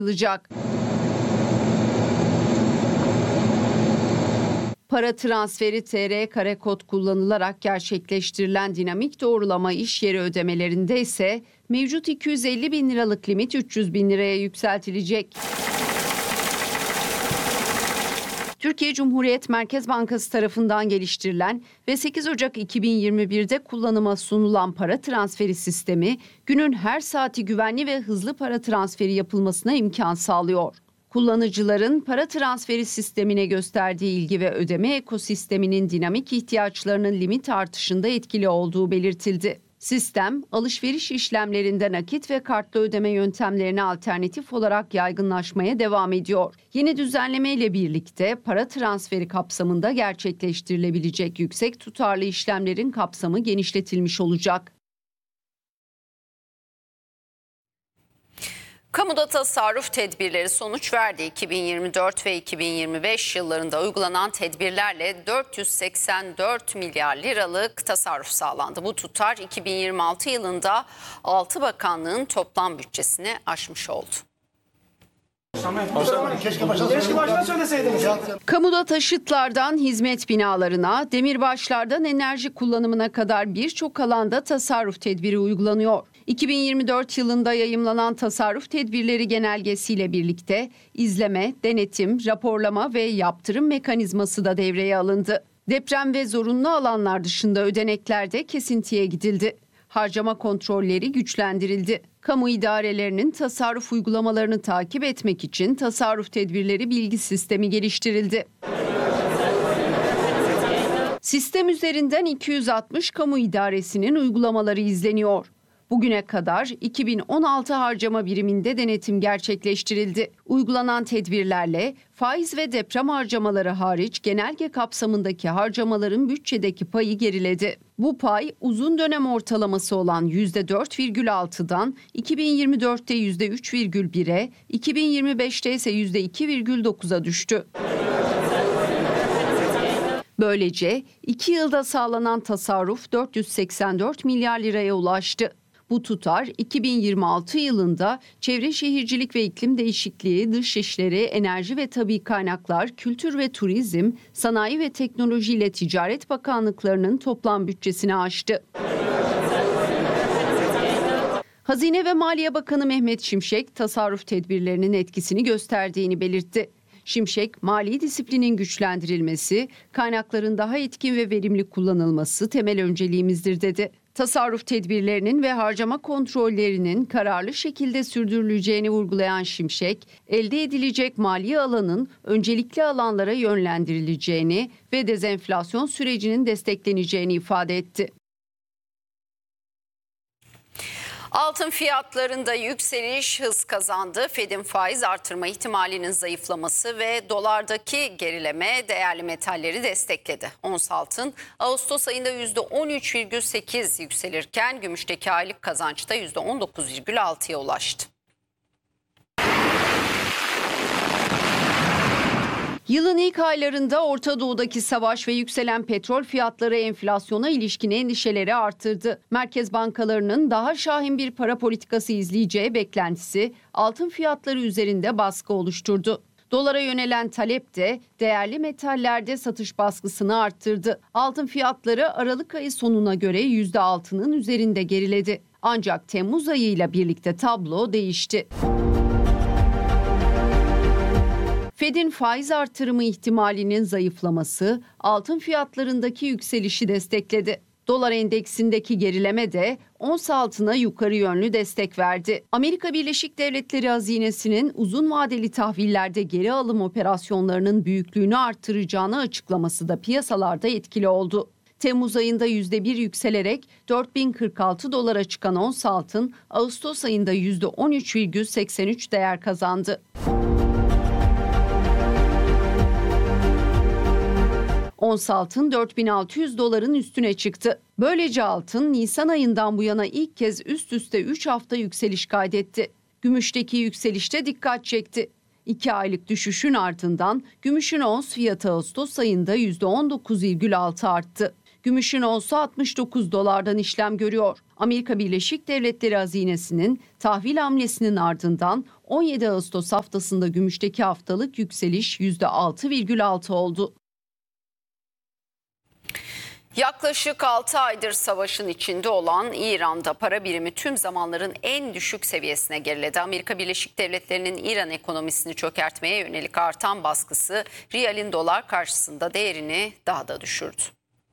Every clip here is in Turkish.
yapılacak. Para transferi TR kare kod kullanılarak gerçekleştirilen dinamik doğrulama iş yeri ödemelerinde ise mevcut 250 bin liralık limit 300 bin liraya yükseltilecek. Türkiye Cumhuriyet Merkez Bankası tarafından geliştirilen ve 8 Ocak 2021'de kullanıma sunulan para transferi sistemi, günün her saati güvenli ve hızlı para transferi yapılmasına imkan sağlıyor. Kullanıcıların para transferi sistemine gösterdiği ilgi ve ödeme ekosisteminin dinamik ihtiyaçlarının limit artışında etkili olduğu belirtildi. Sistem, alışveriş işlemlerinde nakit ve kartlı ödeme yöntemlerine alternatif olarak yaygınlaşmaya devam ediyor. Yeni düzenleme ile birlikte para transferi kapsamında gerçekleştirilebilecek yüksek tutarlı işlemlerin kapsamı genişletilmiş olacak. Kamuda tasarruf tedbirleri sonuç verdi. 2024 ve 2025 yıllarında uygulanan tedbirlerle 484 milyar liralık tasarruf sağlandı. Bu tutar 2026 yılında 6 bakanlığın toplam bütçesini aşmış oldu. Keşke baştan söyleseydiniz. Kamuda taşıtlardan hizmet binalarına, demirbaşlardan enerji kullanımına kadar birçok alanda tasarruf tedbiri uygulanıyor. 2024 yılında yayımlanan tasarruf tedbirleri genelgesiyle birlikte izleme, denetim, raporlama ve yaptırım mekanizması da devreye alındı. Deprem ve zorunlu alanlar dışında ödeneklerde kesintiye gidildi. Harcama kontrolleri güçlendirildi. Kamu idarelerinin tasarruf uygulamalarını takip etmek için tasarruf tedbirleri bilgi sistemi geliştirildi. Sistem üzerinden 260 kamu idaresinin uygulamaları izleniyor. Bugüne kadar 2016 harcama biriminde denetim gerçekleştirildi. Uygulanan tedbirlerle faiz ve deprem harcamaları hariç genelge kapsamındaki harcamaların bütçedeki payı geriledi. Bu pay uzun dönem ortalaması olan %4,6'dan 2024'te %3,1'e, 2025'te ise %2,9'a düştü. Böylece 2 yılda sağlanan tasarruf 484 milyar liraya ulaştı. Bu tutar 2026 yılında Çevre Şehircilik ve İklim Değişikliği, Dışişleri, Enerji ve Tabii Kaynaklar, Kültür ve Turizm, Sanayi ve Teknoloji ile Ticaret Bakanlıklarının toplam bütçesini aştı. Hazine ve Maliye Bakanı Mehmet Şimşek, tasarruf tedbirlerinin etkisini gösterdiğini belirtti. Şimşek, mali disiplinin güçlendirilmesi, kaynakların daha etkin ve verimli kullanılması temel önceliğimizdir dedi. Tasarruf tedbirlerinin ve harcama kontrollerinin kararlı şekilde sürdürüleceğini vurgulayan Şimşek, elde edilecek mali alanın öncelikli alanlara yönlendirileceğini ve dezenflasyon sürecinin destekleneceğini ifade etti. Altın fiyatlarında yükseliş hız kazandı. Fed'in faiz artırma ihtimalinin zayıflaması ve dolardaki gerileme değerli metalleri destekledi. Ons altın Ağustos ayında %13,8 yükselirken gümüşteki aylık kazançta %19,6'ya ulaştı. Yılın ilk aylarında Orta Doğu'daki savaş ve yükselen petrol fiyatları enflasyona ilişkin endişeleri artırdı. Merkez bankalarının daha şahin bir para politikası izleyeceği beklentisi altın fiyatları üzerinde baskı oluşturdu. Dolara yönelen talep de değerli metallerde satış baskısını arttırdı. Altın fiyatları Aralık ayı sonuna göre %6'nın üzerinde geriledi. Ancak Temmuz ayıyla birlikte tablo değişti. Fed'in faiz artırımı ihtimalinin zayıflaması altın fiyatlarındaki yükselişi destekledi. Dolar endeksindeki gerileme de ons altına yukarı yönlü destek verdi. Amerika Birleşik Devletleri hazinesinin uzun vadeli tahvillerde geri alım operasyonlarının büyüklüğünü artıracağını açıklaması da piyasalarda etkili oldu. Temmuz ayında %1 yükselerek 4046 dolara çıkan ons altın Ağustos ayında %13,83 değer kazandı. Ons altın 4600 doların üstüne çıktı. Böylece altın Nisan ayından bu yana ilk kez üst üste 3 hafta yükseliş kaydetti. Gümüşteki yükselişte dikkat çekti. 2 aylık düşüşün ardından gümüşün ons fiyatı Ağustos ayında %19,6 arttı. Gümüşün onsu 69 dolardan işlem görüyor. Amerika Birleşik Devletleri hazinesinin tahvil hamlesinin ardından 17 Ağustos haftasında gümüşteki haftalık yükseliş %6,6 oldu. Yaklaşık 6 aydır savaşın içinde olan İran'da para birimi tüm zamanların en düşük seviyesine geriledi. Amerika Birleşik Devletleri'nin İran ekonomisini çökertmeye yönelik artan baskısı riyalin dolar karşısında değerini daha da düşürdü.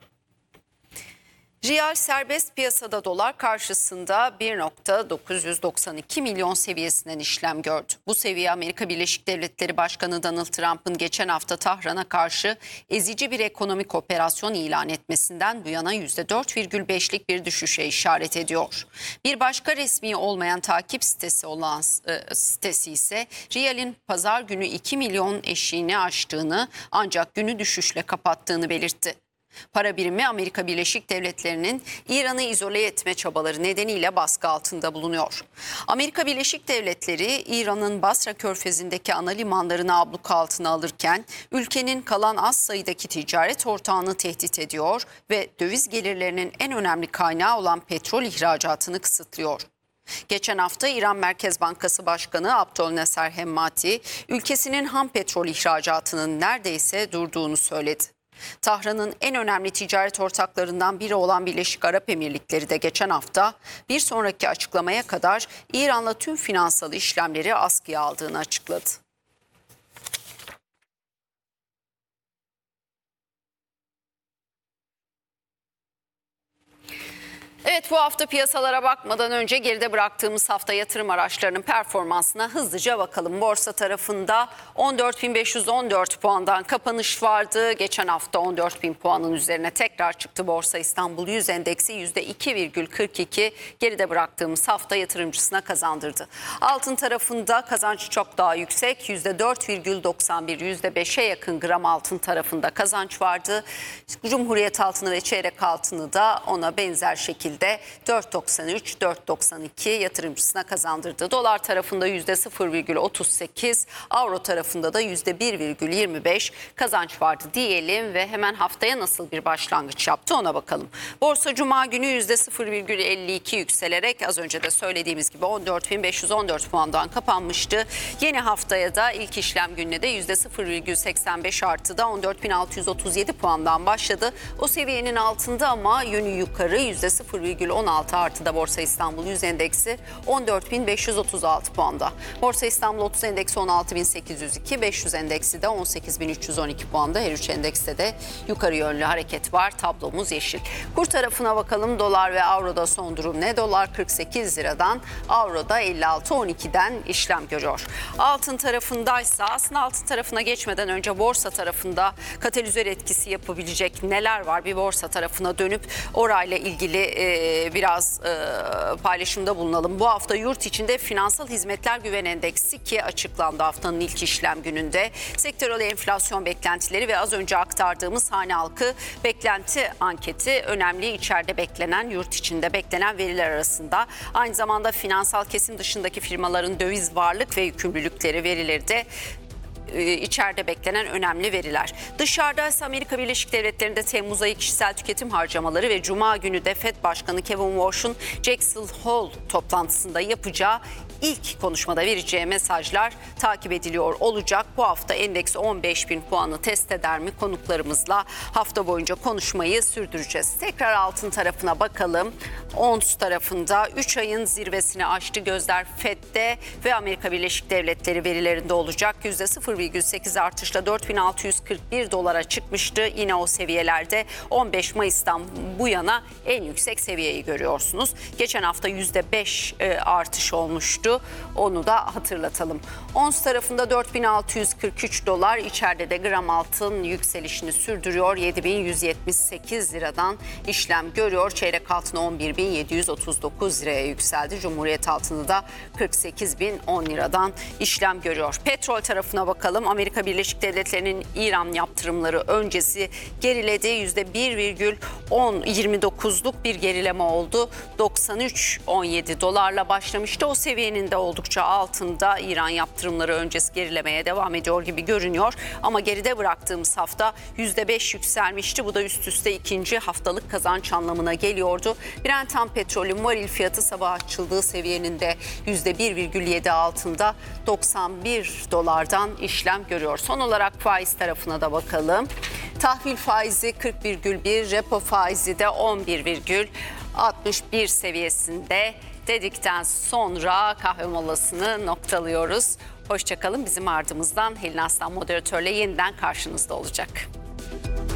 Riyal serbest piyasada dolar karşısında 1,992 milyon seviyesinden işlem gördü. Bu seviye Amerika Birleşik Devletleri Başkanı Donald Trump'ın geçen hafta Tahran'a karşı ezici bir ekonomik operasyon ilan etmesinden bu yana %4,5'lik bir düşüşe işaret ediyor. Bir başka resmi olmayan takip sitesi olan sitesi ise riyalin pazar günü 2 milyon eşiğini aştığını ancak günü düşüşle kapattığını belirtti. Para birimi Amerika Birleşik Devletleri'nin İran'ı izole etme çabaları nedeniyle baskı altında bulunuyor. Amerika Birleşik Devletleri İran'ın Basra Körfezi'ndeki ana limanlarını abluka altına alırken ülkenin kalan az sayıdaki ticaret ortağını tehdit ediyor ve döviz gelirlerinin en önemli kaynağı olan petrol ihracatını kısıtlıyor. Geçen hafta İran Merkez Bankası Başkanı Abdolnaser Hemmati ülkesinin ham petrol ihracatının neredeyse durduğunu söyledi. Tahran'ın en önemli ticaret ortaklarından biri olan Birleşik Arap Emirlikleri de geçen hafta bir sonraki açıklamaya kadar İran'la tüm finansal işlemleri askıya aldığını açıkladı. Evet, bu hafta piyasalara bakmadan önce geride bıraktığımız hafta yatırım araçlarının performansına hızlıca bakalım. Borsa tarafında 14.514 puandan kapanış vardı. Geçen hafta 14.000 puanın üzerine tekrar çıktı Borsa İstanbul 100 endeksi %2,42 geride bıraktığımız hafta yatırımcısına kazandırdı. Altın tarafında kazanç çok daha yüksek, %4,91, %5'e yakın gram altın tarafında kazanç vardı. Cumhuriyet altını ve çeyrek altını da ona benzer şekilde 4.93, 4.92 yatırımcısına kazandırdı. Dolar tarafında %0,38, avro tarafında da %1,25 kazanç vardı diyelim ve hemen haftaya nasıl bir başlangıç yaptı ona bakalım. Borsa Cuma günü %0,52 yükselerek az önce de söylediğimiz gibi 14.514 puandan kapanmıştı. Yeni haftaya da ilk işlem gününe de %0,85 arttı da 14.637 puandan başladı. O seviyenin altında ama yönü yukarı %0,16 artıda Borsa İstanbul 100 endeksi 14.536 puanda. Borsa İstanbul 30 endeksi 16.802, 500 endeksi de 18.312 puanda. Her üç endekste de yukarı yönlü hareket var. Tablomuz yeşil. Kur tarafına bakalım. Dolar ve avroda son durum ne? Dolar 48 liradan, avroda 56.12'den işlem görüyor. Altın tarafındaysa aslında altın tarafına geçmeden önce borsa tarafında katalizör etkisi yapabilecek neler var? Bir borsa tarafına dönüp orayla ilgili biraz paylaşımda bulunalım. Bu hafta yurt içinde finansal hizmetler güven endeksi ki açıklandı haftanın ilk işlem gününde. Sektörel enflasyon beklentileri ve az önce aktardığımız hane halkı beklenti anketi önemli. İçeride beklenen, yurt içinde beklenen veriler arasında. Aynı zamanda finansal kesim dışındaki firmaların döviz varlık ve yükümlülükleri verileri de içeride beklenen önemli veriler. Dışarıda ise Amerika Birleşik Devletleri'nde Temmuz ayı kişisel tüketim harcamaları ve Cuma günü de FED Başkanı Kevin Warsh'un Jackson Hole toplantısında yapacağı ilk konuşmada vereceği mesajlar takip ediliyor olacak. Bu hafta endeks 15.000 puanı test eder mi? Konuklarımızla hafta boyunca konuşmayı sürdüreceğiz. Tekrar altın tarafına bakalım. Ons tarafında 3 ayın zirvesini aştı. Gözler FED'de ve Amerika Birleşik Devletleri verilerinde olacak. %0,8 artışla 4.641 dolara çıkmıştı. Yine o seviyelerde 15 Mayıs'tan bu yana en yüksek seviyeyi görüyorsunuz. Geçen hafta %5 artış olmuştu. Onu da hatırlatalım. Ons tarafında 4.643 dolar, içeride de gram altın yükselişini sürdürüyor. 7.178 liradan işlem görüyor. Çeyrek altın 11.739 liraya yükseldi. Cumhuriyet altını da 48.010 liradan işlem görüyor. Petrol tarafına bakalım. Amerika Birleşik Devletleri'nin İran yaptırımları öncesi geriledi. %1,29'luk bir gerileme oldu. 93.17 dolarla başlamıştı. O seviyenin seviyenin de oldukça altında. İran yaptırımları öncesi gerilemeye devam ediyor gibi görünüyor. Ama geride bıraktığımız hafta %5 yükselmişti. Bu da üst üste ikinci haftalık kazanç anlamına geliyordu. Brent ham petrolün varil fiyatı sabah açıldığı seviyenin de %1,7 altında 91 dolardan işlem görüyor. Son olarak faiz tarafına da bakalım. Tahvil faizi 40,1, repo faizi de 11,61 seviyesinde dedikten sonra kahve molasını noktalıyoruz. Hoşçakalın. Bizim ardımızdan Helin Aslan moderatörle yeniden karşınızda olacak.